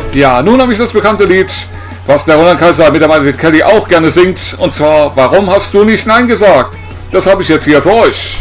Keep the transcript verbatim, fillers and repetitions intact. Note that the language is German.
Ja, nun habe ich das bekannte Lied, was der Roland Kaiser mit der Mariah Carey auch gerne singt. Und zwar, warum hast du nicht Nein gesagt? Das habe ich jetzt hier für euch.